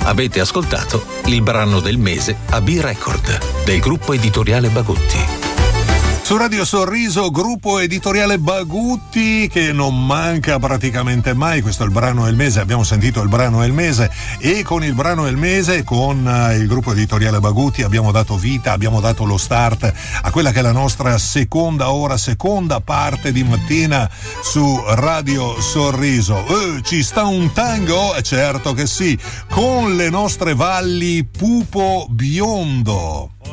Avete ascoltato il brano del mese a B-Record del gruppo editoriale Bagutti. Su Radio Sorriso, gruppo editoriale Bagutti, che non manca praticamente mai. Questo è il brano del mese, abbiamo sentito il brano del mese, e con il brano del mese, con il gruppo editoriale Bagutti, abbiamo dato vita, abbiamo dato lo start a quella che è la nostra seconda ora, seconda parte di mattina su Radio Sorriso. Ci sta un tango? Certo che sì, con le nostre valli Pupo Biondo.